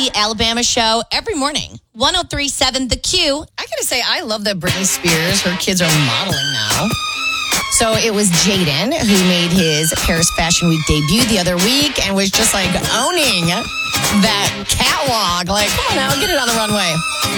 the Alabama Show every morning. 103.7 The Q. I gotta say, I love that Britney Spears, her kids are modeling now. So it was Jaden who made his Paris Fashion Week debut the other week and was just like owning that catwalk. Like, come on now, get it on the runway.